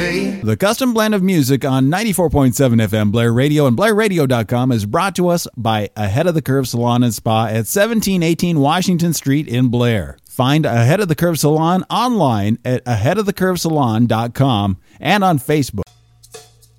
day. The custom blend of music on 94.7 FM Blair Radio and BlairRadio.com is brought to us by Ahead of the Curve Salon and Spa at 1718 Washington Street in Blair. Find Ahead of the Curve Salon online at aheadofthecurvesalon.com and on Facebook.